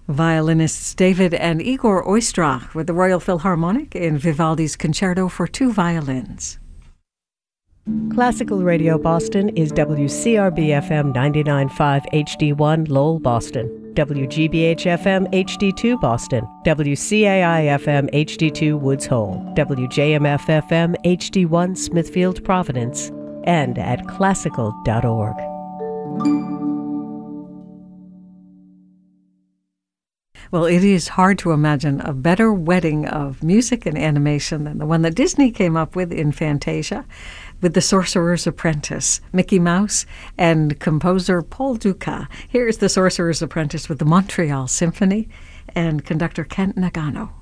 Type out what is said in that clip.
Violinists David and Igor Oistrakh with the Royal Philharmonic in Vivaldi's Concerto for Two Violins. Classical Radio Boston is WCRB-FM 99.5 HD1 Lowell, Boston, WGBH-FM HD2 Boston, WCAI-FM HD2 Woods Hole, WJMF-FM HD1 Smithfield, Providence, and at classical.org. Well, it is hard to imagine a better wedding of music and animation than the one that Disney came up with in Fantasia, with The Sorcerer's Apprentice, Mickey Mouse, and composer Paul Dukas. Here's The Sorcerer's Apprentice with the Montreal Symphony and conductor Kent Nagano.